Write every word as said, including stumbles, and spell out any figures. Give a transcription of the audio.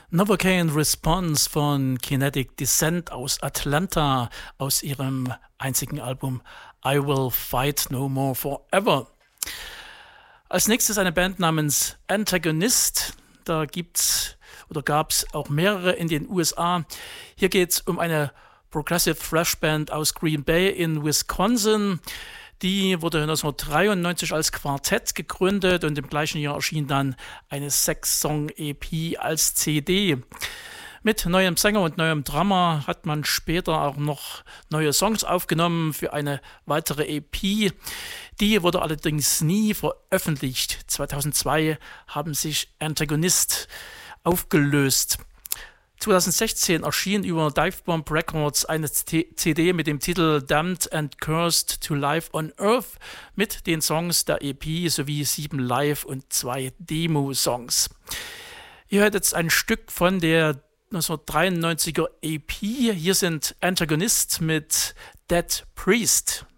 Novocaine Response von Kinetic Descent aus Atlanta, aus ihrem einzigen Album I Will Fight No More Forever. Als nächstes eine Band namens Antagonist. Da gibt's oder gab es auch mehrere in den U S A. Hier geht es um eine Progressive Thrash Band aus Green Bay in Wisconsin. Die wurde neunzehnhundertdreiundneunzig als Quartett gegründet und im gleichen Jahr erschien dann eine Sechs-Song-E P als C D. Mit neuem Sänger und neuem Drummer hat man später auch noch neue Songs aufgenommen für eine weitere E P. Die wurde allerdings nie veröffentlicht. zweitausendzwei haben sich Antagonist aufgelöst. zweitausendsechzehn erschien über Divebomb Records eine C D mit dem Titel Damned and Cursed to Life on Earth mit den Songs der E P sowie sieben Live- und zwei Demo-Songs. Ihr hört jetzt ein Stück von der neunzehnhundertdreiundneunziger E P. Hier sind Antagonist mit Dead Priest.